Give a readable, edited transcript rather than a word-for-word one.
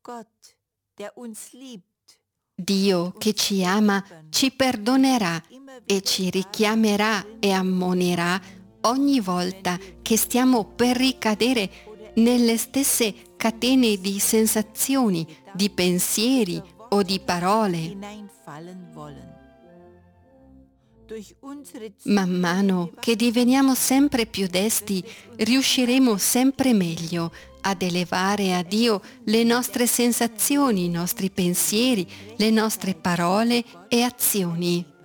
Dio che ci ama ci perdonerà e ci richiamerà e ammonirà ogni volta che stiamo per ricadere nelle stesse catene di sensazioni, di pensieri o di parole. Man mano che diveniamo sempre più desti, riusciremo sempre meglio ad elevare a Dio le nostre sensazioni, i nostri pensieri, le nostre parole e azioni.